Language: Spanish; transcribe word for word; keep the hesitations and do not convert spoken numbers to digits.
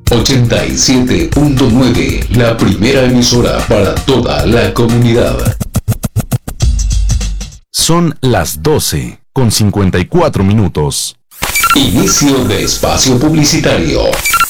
ochenta y siete punto nueve, la primera emisora para toda la comunidad. Son las doce con cincuenta y cuatro minutos. Inicio de espacio publicitario.